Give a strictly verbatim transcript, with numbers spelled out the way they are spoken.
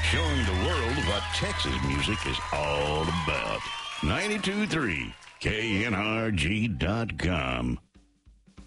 Showing the world what Texas music is all about. ninety-two point three K N R G dot com.